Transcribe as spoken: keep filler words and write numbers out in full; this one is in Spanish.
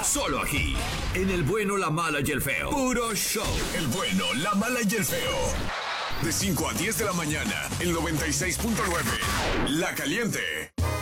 Solo aquí, en El Bueno, la Mala y el Feo. Puro show. El Bueno, la Mala y el Feo. De cinco a diez de la mañana, el noventa y seis punto nueve. La Caliente.